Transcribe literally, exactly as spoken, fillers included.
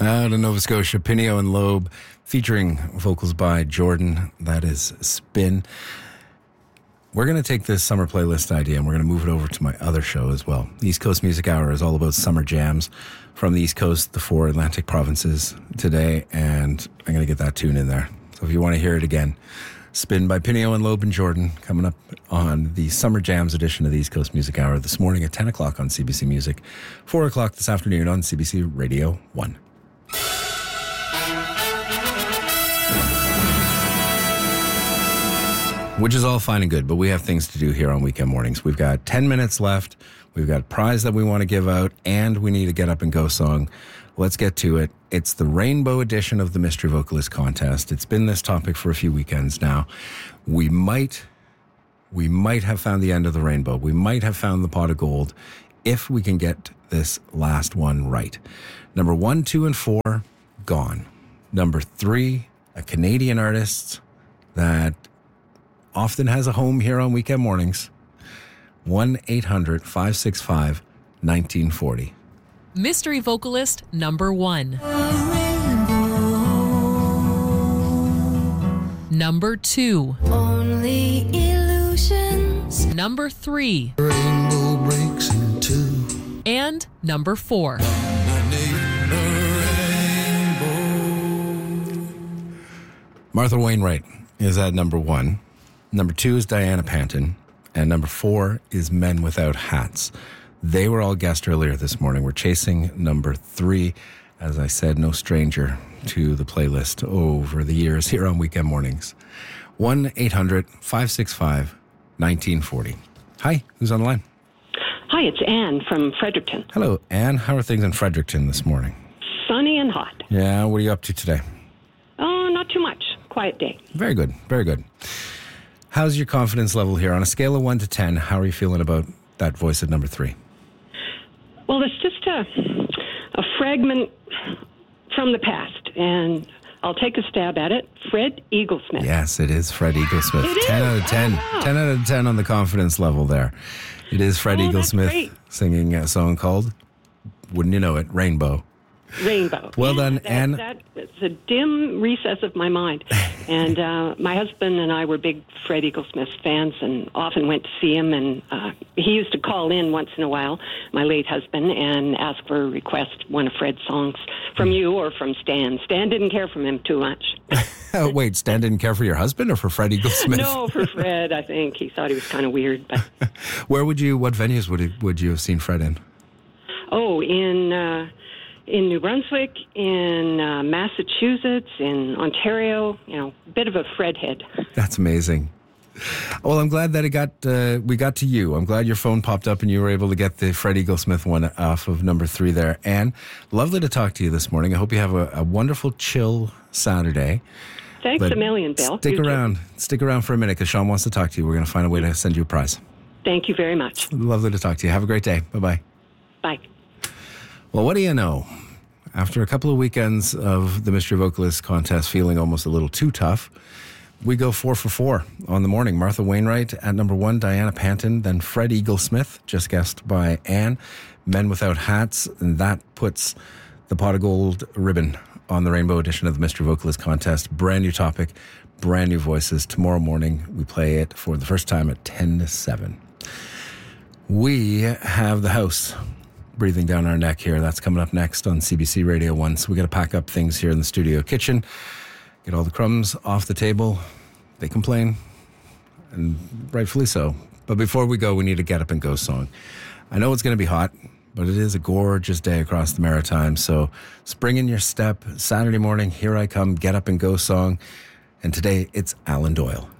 Out of Nova Scotia, Pineo and Loeb, featuring vocals by Jordan. That is Spin. We're going to take this summer playlist idea and we're going to move it over to my other show as well. The East Coast Music Hour is all about summer jams from the East Coast, the four Atlantic provinces today, and I'm going to get that tune in there. So if you want to hear it again, Spin by Pineo and Loeb and Jordan, coming up on the Summer Jams edition of the East Coast Music Hour this morning at ten o'clock on C B C Music, four o'clock this afternoon on C B C Radio one. Which is all fine and good, but we have things to do here on weekend mornings. We've got ten minutes left. We've got a prize that we want to give out, and we need a Get Up and Go song. Let's get to it. It's the Rainbow edition of the Mystery Vocalist Contest. It's been this topic for a few weekends now. We might, we might have found the end of the rainbow. We might have found the pot of gold if we can get this last one right. Number one, two, and four, gone. Number three, a Canadian artist that often has a home here on weekend mornings. one eight hundred five six five nineteen forty. Mystery vocalist number one. Number two. Only illusions. Number three. Rainbow breaks in two. And number four. Martha Wainwright is at number one. Number two is Diana Panton. And number four is Men Without Hats. They were all guessed earlier this morning. We're chasing number three. As I said, no stranger to the playlist over the years here on weekend mornings. one eight hundred five six five nineteen forty. Hi, who's on the line? Hi, it's Anne from Fredericton. Hello, Anne. How are things in Fredericton this morning? Sunny and hot. Yeah, what are you up to today? Oh, not too much. Quiet day. Very good, very good. How's your confidence level here? On a scale of one to ten, how are you feeling about that voice at number three? Well, it's just a, a fragment from the past, and I'll take a stab at it. Fred Eaglesmith. Yes, it is Fred Eaglesmith. It ten is? out of ten. Oh, wow. ten out of ten on the confidence level there. It is Fred Oh, that's Eaglesmith great. singing a song called, wouldn't you know it, Rainbow. Rainbow. Well Yeah, done, that, Anne. That, it's a dim recess of my mind. And uh, my husband and I were big Fred Eaglesmith fans and often went to see him. And uh, he used to call in once in a while, my late husband, and ask for a request, one of Fred's songs from you or from Stan. Stan didn't care for him too much. Oh, wait, Stan didn't care for your husband or for Fred Eaglesmith? No, for Fred, I think. He thought he was kind of weird. But Where would you, what venues would, it, would you have seen Fred in? Oh, in... Uh, in New Brunswick, in uh, Massachusetts, in Ontario, you know, a bit of a Fred head. That's amazing. Well, I'm glad that it got uh, we got to you. I'm glad your phone popped up and you were able to get the Fred Eaglesmith one off of number three there. Anne, lovely to talk to you this morning. I hope you have a, a wonderful, chill Saturday. Thanks But a million, Bill. Stick You too. around. Stick around for a minute because Sean wants to talk to you. We're going to find a way to send you a prize. Thank you very much. Lovely to talk to you. Have a great day. Bye-bye. Bye. Well, what do you know? After a couple of weekends of the Mystery Vocalist Contest feeling almost a little too tough, we go four for four on the morning. Martha Wainwright at number one, Diana Panton, then Fred Eaglesmith, just guessed by Anne, Men Without Hats, and that puts the pot of gold ribbon on the Rainbow edition of the Mystery Vocalist Contest. Brand new topic, brand new voices. Tomorrow morning, we play it for the first time at ten to seven. We have the house breathing down our neck here. That's coming up next on C B C Radio one. So we got to pack up things here in the studio kitchen, get all the crumbs off the table. They complain, and rightfully so. But before we go, we need a Get Up and Go song. I know it's going to be hot, but it is a gorgeous day across the Maritimes. So spring in your step. Saturday morning, here I come, Get Up and Go song. And today it's Alan Doyle.